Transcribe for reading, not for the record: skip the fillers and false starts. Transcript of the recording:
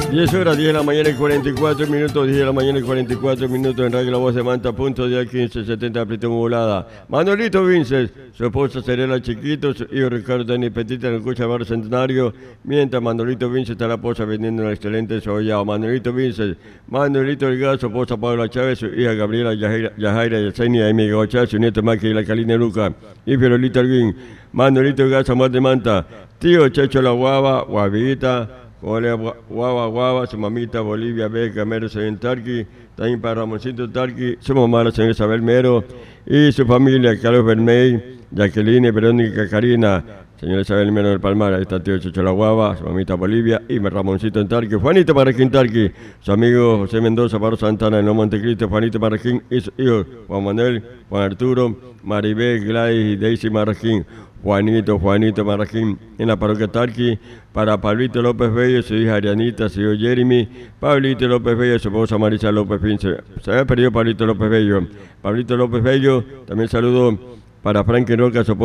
10 horas, 10 de la mañana y 44 minutos, 10 de la mañana y 44 minutos en Radio La Voz de Manta, punto de 1570, Apretón Volada. Manolito Vinces, su esposa Serena Chiquito, su hijo Ricardo Dani Petita en el Cucha Barrio Centenario, mientras Manolito Vinces está la esposa vendiendo una excelente soya. Manolito Vinces, Manolito Delgado, su esposa Paula Chávez, su hija Gabriela Yajaira Yesenia, Emiga Ochá, su nieta Maki y la Calina Luca, y Fiorelita Alguín, Manolito Delgado, Samar de Manta, tío Checho La Guava, Guavita, hola, guava, su mamita Bolivia Beca Mero Sevén Tarqui, también para Ramoncito Tarqui, su mamá la señora Isabel Mero y su familia Carlos Bermey, Jacqueline, Verónica Karina, señora Isabel Mero del Palmar, ahí está tío Checho La Guava, su mamita Bolivia y Ramoncito Tarqui, Juanito Marraquín Tarqui, su amigo José Mendoza, Paro Santana en Los Montecristo, Juanito Marraquín y su hijo Juan Manuel, Juan Arturo, Maribel, Gladys y Daisy Marraquín. Juanito Marraquín en la parroquia Tarqui, para Pablito López Bello, su hija Arianita, su hijo Jeremy, Pablito López Bello, su esposa Marisa López Pince. Se había perdido Pablito López Bello. Pablito López Bello, también saludo para Frankie Roca, su